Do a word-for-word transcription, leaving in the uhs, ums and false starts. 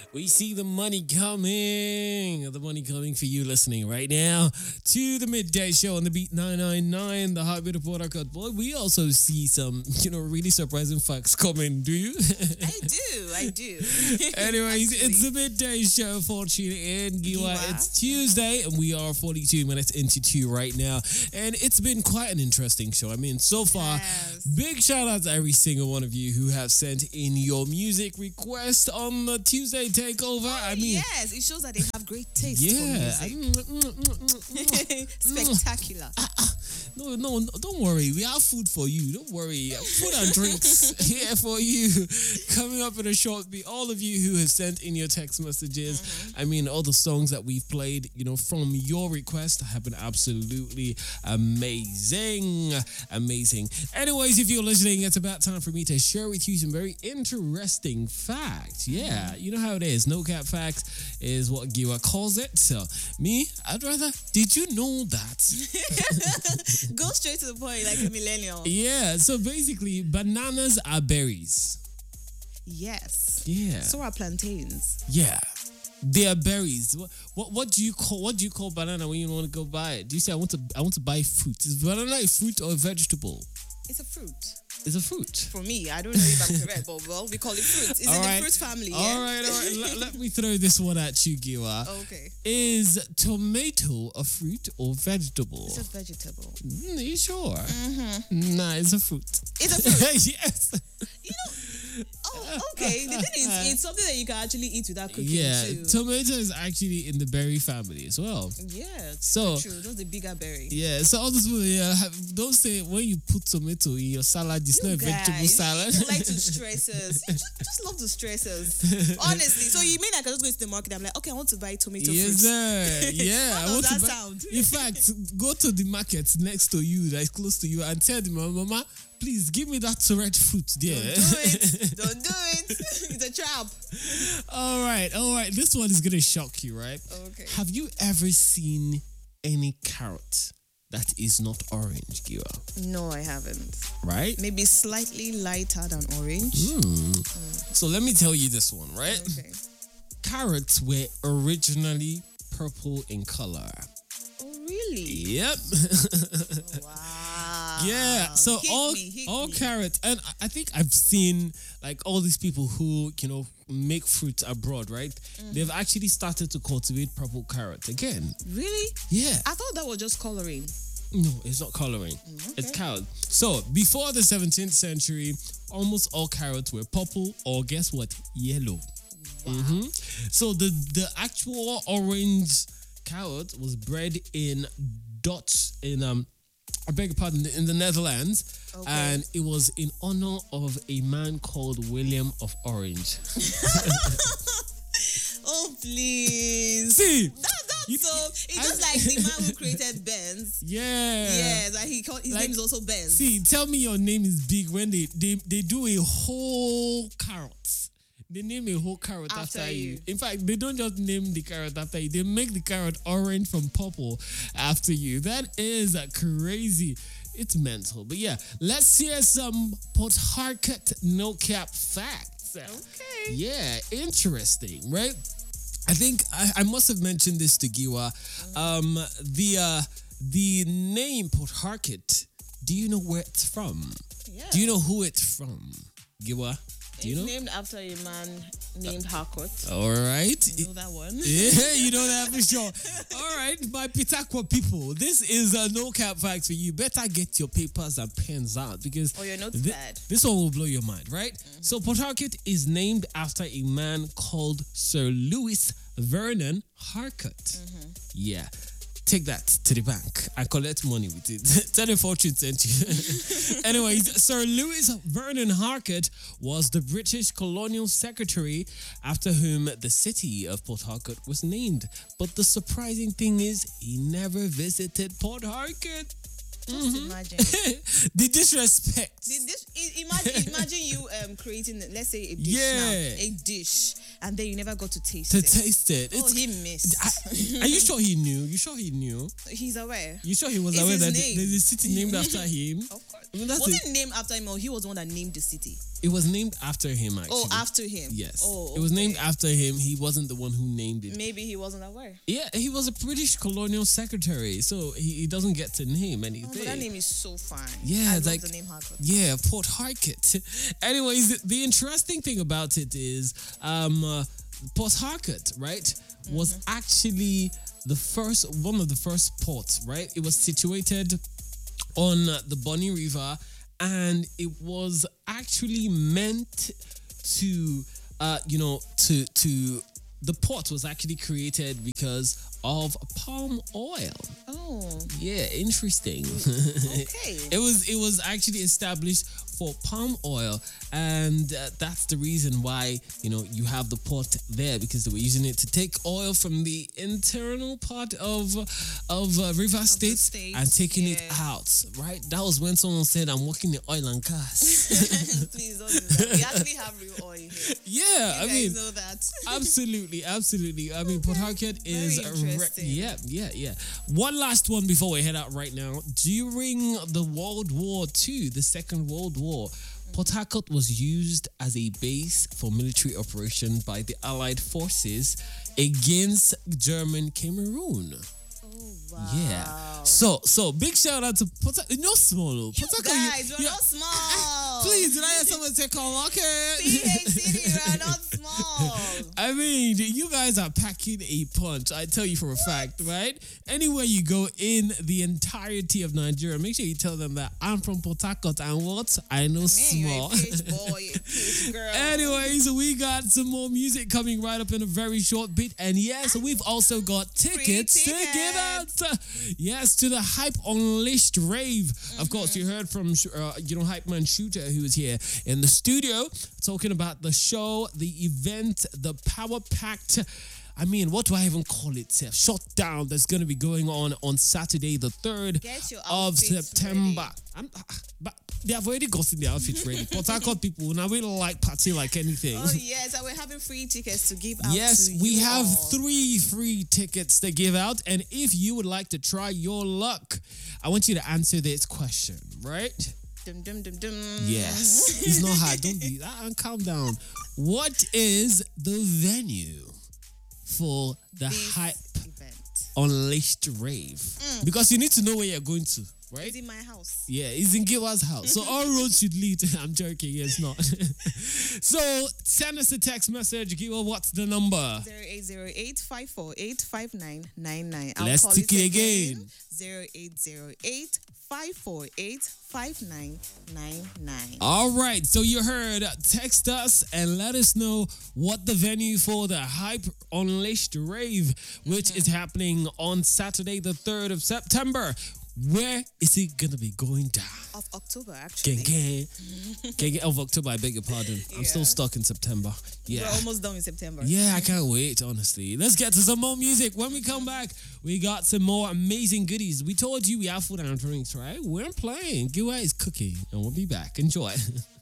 We see the money coming. The money coming for you listening right now to the midday show on the Beat nine nine nine, the Heartbeat of Port Harcourt. Boy, we also see some, you know, really surprising facts coming, do you? I do, I do. Anyways, it's the midday show for tuning in. Giwa. Giwa. It's Tuesday and we are forty-two minutes into two right now. And it's been quite an interesting show. I mean, so far, Yes. big shout out to every single one of you who have sent in your music request on the Tuesday takeover. I mean, Yes, it shows that they have great taste yeah. for I music. mean, mm, mm, mm, mm. Spectacular. No, no, no, don't worry. We have food for you. Don't worry. Food and drinks here for you. Coming up in a short bit. All of you who have sent in your text messages. Mm-hmm. I mean, all the songs that we've played, you know, from your request have been absolutely amazing. Amazing. Anyways, if you're listening, it's about time for me to share with you some very interesting facts. Yeah, you know how it is. No cap facts is what Giwa calls it. So, me, I'd rather, did you know that? Go straight to the point like a millennial. Yeah, so basically, bananas are berries. Yes. Yeah, So are plantains. yeah, they are berries. What, what what do you call what do you call banana when you want to go buy it? Do you say I want to I want to buy fruit? Is banana a fruit or a vegetable? It's a fruit. It's a fruit. For me, I don't know if I'm correct, but well, we call it fruit. It's All in right. the fruit family. All Yeah? right, all right. let, let me throw this one at you, Giwa. Okay. Is tomato a fruit or vegetable? It's a vegetable. Mm, are you sure? Mm-hmm. Nah, it's a fruit. It's a fruit. Yes. You know, oh, okay. The thing is, it's something that you can actually eat without cooking Yeah, too. tomato is actually in the berry family as well. yeah, So- true. Those the bigger berry. Yeah, so all those people, yeah, have, don't say when you put tomato in your salad, it's You not a vegetable guys, salad. You like to stress us. You just, just love to stress us. Honestly. So you mean I can just go to the market? I'm like, okay, I want to buy tomato Yes, fruits. sir. Yeah, How I does want to that buy- sound? In fact, go to the market next to you, that is close to you, and tell them, Mama, please give me that red fruit there. Don't do it. Don't do it. It's a trap. all right, all right. This one is gonna shock you, right? Okay. Have you ever seen any carrot that is not orange, Giwa? No, I haven't. Right? Maybe slightly lighter than orange. Hmm. So let me tell you this one, right? Okay. Carrots were originally purple in color. Oh, really? Yep. Wow. Yeah. So Hit all me, hit all me. carrots, and I- I think I've seen like all these people who you know make fruit abroad, right? Mm-hmm. They've actually started to cultivate purple carrots again. Really? Yeah. I thought that was just coloring. No, it's not coloring. It's carrot. So before the seventeenth century, almost all carrots were purple or guess what? Yellow. Mhm. So the the actual orange carrot was bred in Dutch in um I beg your pardon in the Netherlands, Okay. and it was in honor of a man called William of Orange. Oh, please. See, That, that's You- so. It's I- just like the man who created Benz. yeah, Yes, and he called, his Like, name is also Benz. See, tell me your name is big when they they, they do a whole carrot. They name a whole carrot after, After you. you. In fact, they don't just name the carrot after you. They make the carrot orange from purple after you. That is uh, crazy. It's mental. But yeah, let's hear some Port Harcourt no cap facts. Okay. Yeah, interesting, right? I think I, I must have mentioned this to Giwa. Um, the uh, the name Port Harcourt. Do you know where it's from? Yeah. Do you know who it's from, Giwa? Do you It's know? named after a man named Harcourt. All right. You know that one? Yeah, you know that for sure. All right, my Pitaqua people, this is a no cap fact for you. Better get your papers and pens out because Or your thi- notepad. this one will blow your mind, right? So Port Harcourt is named after a man called Sir Lewis Vernon Harcourt. Yeah. Take that to the bank and collect money with it. Tell the fortune sent you. Anyways, Sir Lewis Vernon Harcourt was the British colonial secretary after whom the city of Port Harcourt was named. But the surprising thing is, he never visited Port Harcourt. Just imagine. The disrespect. Did this, i- imagine, imagine you um creating, let's say, a dish Yeah. now, a dish, and then you never got to taste To it. taste it. Oh, It's- he missed. I- are you sure he knew? You sure he knew? He's aware. You sure he was It's aware his that name. there's a city named after him? Of course. I mean, that's Was it. it named after him or he was the one that named the city? It was named after him, actually. Oh, after him. Yes. Oh, It was okay. named after him. He wasn't the one who named it. Maybe he wasn't aware. Yeah, he was a British colonial secretary, so he, he doesn't get to name Oh, anything. but that name is so fine. Yeah, I it's love like- the name Harcourt. Yeah, Port Harcourt. Anyways, the, the interesting thing about it is um, uh, Port Harcourt, right, was Mm-hmm. actually the first, one of the first ports, right? It was situated on uh, the Bonny River, and it was actually meant to, uh, you know, to to the port was actually created because of palm oil. Oh, Yeah, interesting. okay. It was it was actually established for palm oil, and uh, that's the reason why you know you have the port there, because they were using it to take oil from the internal part of of uh, River State state, and taking it yeah. out. Right, that was when someone said, "I'm working in oil and gas." Please don't do that. We actually have real oil here. Yeah, You I guys mean. know that. Absolutely, absolutely. I mean, Port Harcourt is Very a re- interesting. yeah, yeah, yeah. One last one before we head out right now. During the World War Two, the Second World War, Port Harcourt was used as a base for military operation by the Allied forces against German Cameroon. Oh, wow. Yeah. So, so big shout out to Port Harcourt. You're small, though. You Port Harcourt, guys, we're you- not small. Please, did I hear someone say Colocket? P H City, we're not small. I mean, you guys are packing a punch. I tell you for a fact, right? Anywhere you go in the entirety of Nigeria, make sure you tell them that I'm from Port Harcourt and what? I know Man, small. you're a P H boy, a P H girl. Anyways, we got some more music coming right up in a very short bit. And yes, we've also got tickets, to give out. Yes, to the Hype Unleashed rave. Of course, you heard from, uh, you know, Hype Man Shooter, who was here in the studio talking about the show, the event, the power packed. I mean, what do I even call it? Seth? Shutdown that's going to be going on on Saturday, the third Get your of outfits September. ready. I'm, but they have already gotten their outfits ready. Port Harcourt people now we don't like party like anything. Oh yes, and we're having free tickets to give out. Yes, to we you have all. three free tickets to give out. And if you would like to try your luck, I want you to answer this question, right? Dum, dum, dum, dum. Yes. It's not hard. Don't be that and calm down. What is the venue for the This Hype event. Unleashed rave? Because you need to know where you're going to, right? It's in my house. Yeah, it's in Giwa's house. So all roads should lead. I'm joking. It's not. So send us a text message. Giwa, what's the number? Zero eight zero eight five four eight five nine nine nine. Let's call take it again. Zero eight zero eight five four eight five nine nine nine. All right. So you heard. Text us and let us know what the venue for the Hype Unleashed rave, which is happening on Saturday, the third of September. Where is it gonna be going down? Of October, actually. Gang, gang. Gang, gang of October, I beg your pardon. I'm still Yeah. stuck in September. Yeah. We're almost done in September. Yeah, I can't wait, honestly. Let's get to some more music. When we come back, we got some more amazing goodies. We told you we have food and drinks, right? We're playing. Giwa is cooking, and we'll be back. Enjoy.